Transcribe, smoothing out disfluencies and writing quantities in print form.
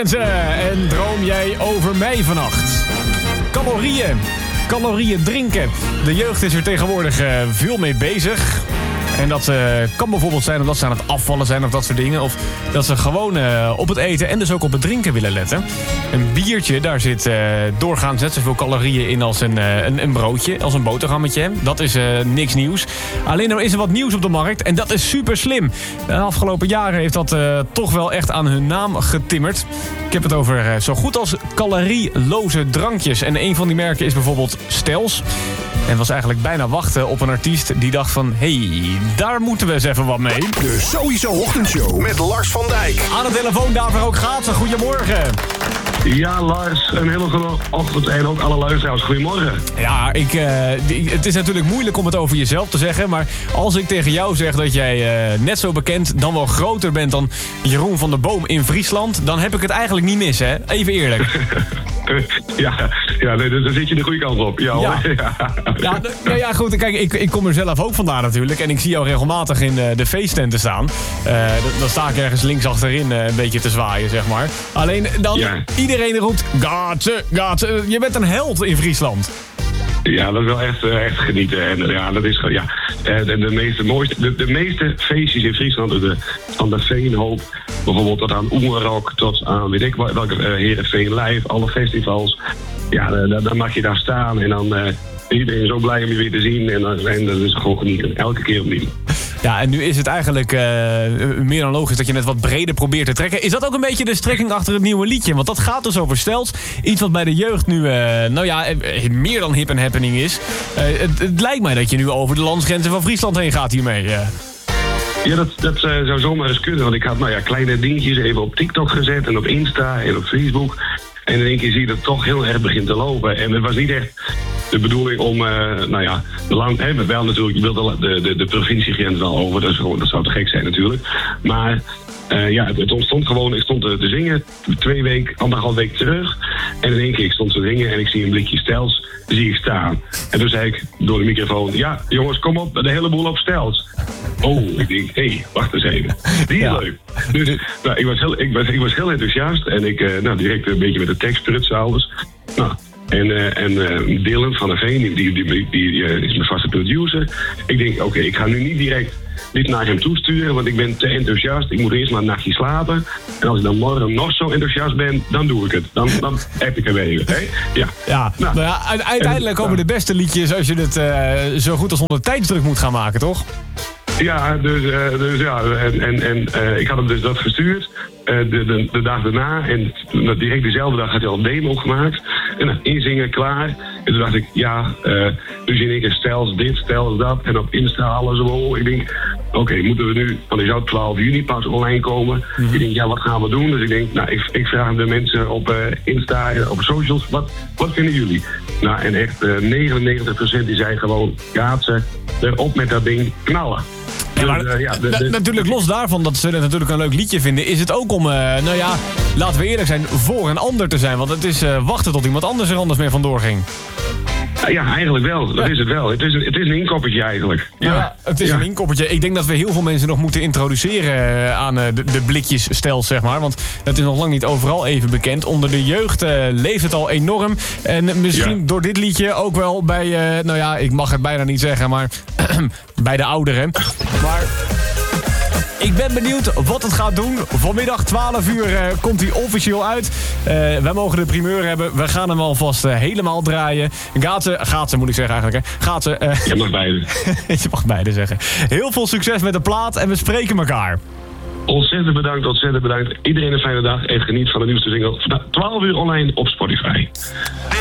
Lorenzen. En droom jij over mij vannacht? Calorieën drinken. De jeugd is er tegenwoordig veel mee bezig. En dat kan bijvoorbeeld zijn omdat ze aan het afvallen zijn of dat soort dingen. Of dat ze gewoon op het eten en dus ook op het drinken willen letten. Een biertje, daar zit doorgaans net zoveel calorieën in als een broodje. Als een boterhammetje. Dat is niks nieuws. Alleen er is er wat nieuws op de markt en dat is super slim. De afgelopen jaren heeft dat toch wel echt aan hun naam getimmerd. Ik heb het over zo goed als calorieloze drankjes. En een van die merken is bijvoorbeeld Stels. En was eigenlijk bijna wachten op een artiest die dacht van... hey, daar moeten we eens even wat mee. De Sowieso Ochtendshow met Lars van Dijk. Aan de telefoon daarvoor ook Gaatse. Goedemorgen. Ja, Lars, een hele goede ochtend en ook alle luisteraars. Goedemorgen. Ja, het is natuurlijk moeilijk om het over jezelf te zeggen... maar als ik tegen jou zeg dat jij net zo bekend, dan wel groter bent... dan Jeroen van der Boom in Friesland... dan heb ik het eigenlijk niet mis, hè? Even eerlijk. Ja, daar zit je de goede kant op. Ja, goed. Kijk, ik kom er zelf ook vandaan natuurlijk. En ik zie jou regelmatig in de feesttenten staan. Dan sta ik ergens links achterin een beetje te zwaaien, zeg maar. Alleen dan iedereen roept... Gaatse. Je bent een held in Friesland. Ja, dat is wel echt genieten. En ja, dat is gewoon, de meeste feestjes in Friesland, van de Veenhoop, bijvoorbeeld tot aan Oemerok, tot aan weet ik welke Heerenveen Live, alle festivals. Ja, dan mag je daar staan en dan iedereen is zo blij om je weer te zien. En dat is gewoon genieten, elke keer opnieuw. Ja, en nu is het eigenlijk meer dan logisch dat je net wat breder probeert te trekken. Is dat ook een beetje de strekking achter het nieuwe liedje? Want dat gaat dus over Stels. Iets wat bij de jeugd nu, meer dan hip en happening is. Het lijkt mij dat je nu over de landsgrenzen van Friesland heen gaat hiermee. Ja, dat zou zomaar eens kunnen. Want ik had kleine dingetjes even op TikTok gezet en op Insta en op Facebook. En in één keer zie je dat het toch heel erg begint te lopen. En het was niet echt de bedoeling om, de land hebben. Wel natuurlijk, je wilt de provinciegrens wel over. Dat zou te gek zijn natuurlijk. Maar het ontstond gewoon, ik stond te zingen 1,5 week terug. En in één keer ik stond te zingen en ik zie een blikje Stels, zie ik staan. En toen zei ik door de microfoon, ja jongens, kom op, de hele boel op Stels. Oh, ik denk, wacht eens even. Die is leuk. Dus ik was heel enthousiast en ik direct een beetje met de tekst prutsen alles. En Dylan van der Veen, die is mijn vaste producer. Ik denk, oké, ik ga nu niet direct dit naar hem toesturen, want ik ben te enthousiast. Ik moet eerst maar een nachtje slapen. En als ik dan morgen nog zo enthousiast ben, dan doe ik het. Dan heb ik er weer even. Uiteindelijk komen de beste liedjes als je het zo goed als onder tijdsdruk moet gaan maken, toch? Ja, dus ik had hem dus dat gestuurd. De dag daarna en direct dezelfde dag had hij al een demo gemaakt. En inzingen klaar. En toen dacht ik, dus in één keer Stels dit, Stels dat. En op Insta alles. Ik denk, oké, moeten we nu, want hij zou 12 juni pas online komen. Ik denk, wat gaan we doen? Dus ik denk, ik vraag de mensen op Insta en op socials, wat vinden jullie? Nou, en echt 99% die zei gewoon, Gaatse, erop met dat ding, knallen. Natuurlijk los daarvan dat ze het natuurlijk een leuk liedje vinden... is het ook om, laten we eerlijk zijn, voor een ander te zijn. Want het is wachten tot iemand anders er anders mee vandoor ging. Ja, eigenlijk wel. Dat is het wel. Het is een inkoppertje eigenlijk. Ja, het is een inkoppertje. Ik denk dat we heel veel mensen nog moeten introduceren aan de blikjes Stels, zeg maar. Want het is nog lang niet overal even bekend. Onder de jeugd leeft het al enorm. En misschien door dit liedje ook wel bij, ik mag het bijna niet zeggen, maar bij de ouderen. Maar ik ben benieuwd wat het gaat doen. Vanmiddag 12 uur komt hij officieel uit. Wij mogen de primeur hebben. We gaan hem alvast helemaal draaien. Gaatse moet ik zeggen eigenlijk. Hè. Gaatse. Je mag beide. Je mag beide zeggen. Heel veel succes met de plaat en we spreken elkaar. Ontzettend bedankt. Iedereen een fijne dag en geniet van de nieuwste single. 12 uur online op Spotify.